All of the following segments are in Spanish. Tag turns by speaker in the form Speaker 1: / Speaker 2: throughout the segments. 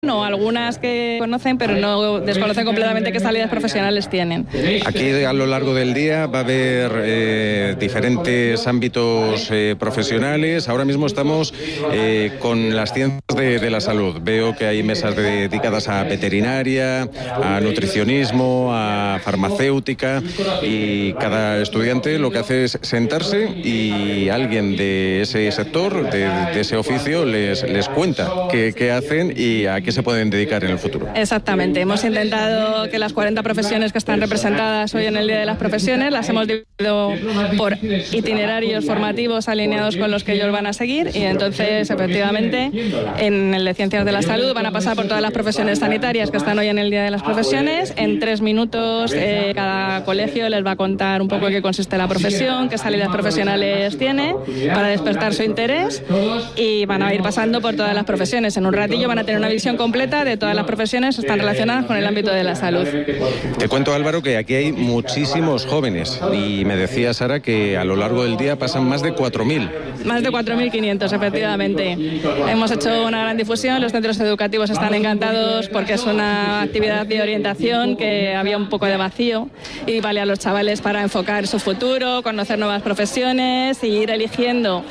Speaker 1: o algunas que conocen, pero no desconocen completamente qué salidas profesionales tienen.
Speaker 2: Aquí a lo largo del día va a haber diferentes ámbitos profesionales. Ahora mismo estamos con las ciencias de la salud. Veo que hay mesas dedicadas a veterinaria, a nutricionismo, a farmacéutica, y cada estudiante lo que hace es sentarse y alguien de ese sector, de ese oficio, les cuenta qué hacen y a qué se pueden dedicar en el futuro.
Speaker 1: Exactamente. Hemos intentado que las 40 profesiones que están representadas hoy en el Día de las Profesiones las hemos dividido por itinerarios formativos alineados con los que ellos van a seguir, y entonces efectivamente en el de Ciencias de la Salud van a pasar por todas las profesiones sanitarias que están hoy en el Día de las Profesiones. En 3 minutos cada colegio les va a contar un poco en qué consiste la profesión, qué salidas profesionales tiene, para despertar su interés, y van a ir pasando por todas las profesiones. En un ratillo van a tener una visión completa de todas las profesiones que están relacionadas con el ámbito de la salud.
Speaker 2: Te cuento, Álvaro, que aquí hay muchísimos jóvenes, y me decía Sara que a lo largo del día pasan más de 4.000.
Speaker 1: Más de 4.500, efectivamente. Hemos hecho una gran difusión, los centros educativos están encantados porque es una actividad de orientación que había un poco de vacío y vale a los chavales para enfocar su futuro, conocer nuevas profesiones y ir eligiendo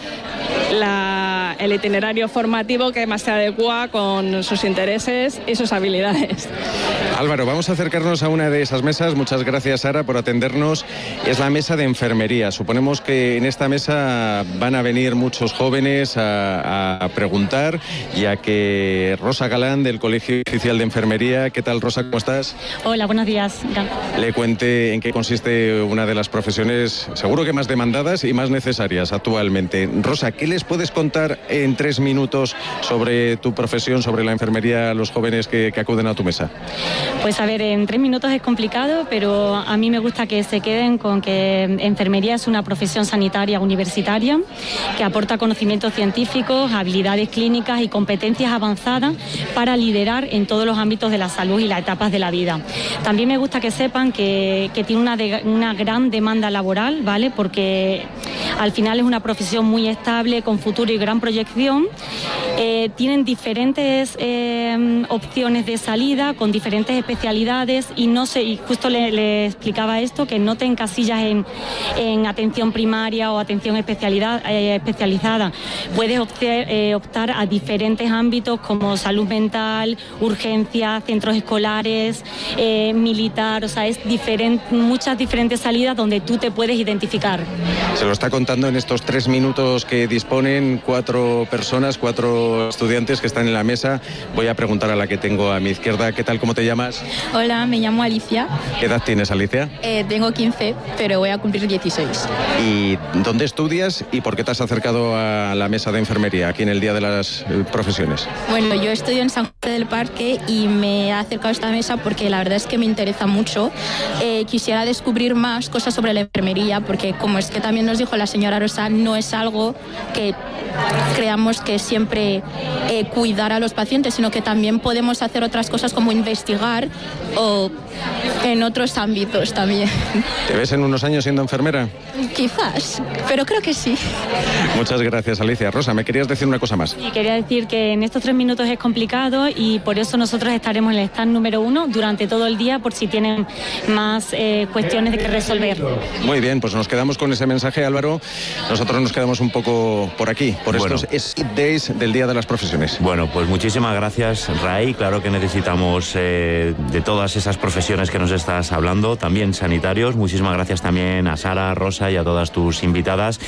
Speaker 1: el itinerario formativo que más se adecua con sus intereses y sus habilidades.
Speaker 2: Álvaro, vamos a acercarnos a una de esas mesas. Muchas gracias, Sara, por atendernos. Es la mesa de enfermería. Suponemos que en esta mesa van a venir muchos jóvenes a preguntar, y a que Rosa Galán, del Colegio Oficial de Enfermería, ¿qué tal, Rosa? ¿Cómo estás?
Speaker 3: Hola, buenos días.
Speaker 2: Le cuente en qué consiste una de las profesiones seguro que más demandadas y más necesarias actualmente. Rosa, ¿qué les puedes contar en 3 minutos sobre tu profesión, sobre la enfermería, a los jóvenes que acuden a tu mesa?
Speaker 3: Pues a ver, en 3 minutos es complicado, pero a mí me gusta que se queden con que enfermería es una profesión sanitaria universitaria que aporta conocimientos científicos, habilidades clínicas y competencias avanzadas para liderar en todos los ámbitos de la salud y las etapas de la vida. También me gusta que sepan que tiene una gran demanda laboral, ¿vale? Porque al final es una profesión muy estable, con futuro y gran proyección. Tienen diferentes opciones de salida, con diferentes especialidades, y justo le explicaba esto, que no te encasillas en atención primaria o atención especializada. Puedes optar a diferentes ámbitos como salud mental, urgencias, centros escolares, militar, o sea, es muchas diferentes salidas donde tú te puedes identificar.
Speaker 2: Se lo está contando en estos 3 minutos que disponen 4 personas, 4 estudiantes que están en la mesa. Voy a preguntar a la que tengo a mi izquierda. ¿Qué tal? ¿Cómo te llamas?
Speaker 4: Hola, me llamo Alicia.
Speaker 2: ¿Qué edad tienes, Alicia?
Speaker 4: Tengo 15, pero voy a cumplir 16.
Speaker 2: ¿Y dónde estudias y por qué te has acercado a la mesa de enfermería aquí en el Día de las Profesiones?
Speaker 4: Bueno, yo estudio en San José del Parque y me he acercado a esta mesa porque la verdad es que me interesa mucho. Quisiera descubrir más cosas sobre la enfermería, porque como es que también nos dijo la señora Rosa, no es algo que creamos que siempre cuidar a los pacientes, sino que también podemos hacer otras cosas como investigar o en otros ámbitos también.
Speaker 2: ¿Te ves en unos años siendo enfermera?
Speaker 4: Quizás, pero creo que sí.
Speaker 2: Muchas gracias, Alicia. Rosa, ¿me querías decir una cosa más?
Speaker 3: Sí, quería decir que en estos 3 minutos es complicado, y por eso nosotros estaremos en el stand número 1 durante todo el día, por si tienen más cuestiones de que resolver.
Speaker 2: Muy bien, pues nos quedamos con ese mensaje, Álvaro. Nosotros nos quedamos un poco por aquí, por estos Speed Days del Día de las Profesiones.
Speaker 5: Bueno, pues muchísimas gracias, Ray. Claro que necesitamos de todas esas profesiones que nos estás hablando, también sanitarios. Muchísimas gracias también a Sara, Rosa y a todas tus invitadas.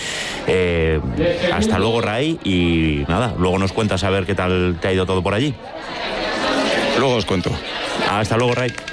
Speaker 5: Hasta luego, Ray, y nada, luego nos cuentas a ver qué tal te ha ido todo por allí.
Speaker 2: Luego os cuento.
Speaker 5: Hasta luego, Ray.